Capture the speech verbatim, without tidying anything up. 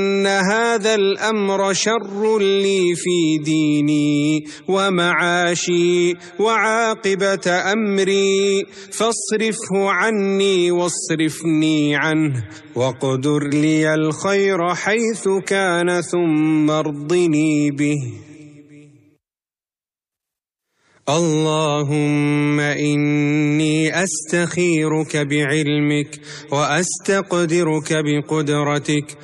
إن هذا الأمر شر لي في ديني ومعاشي وعاقبة أمري، فاصرفه عني واصرفني عنه، واقدر لي الخير حيث كان ثم ارضني به. اللهم إني أستخيرك بعلمك وأستقدرك بقدرتك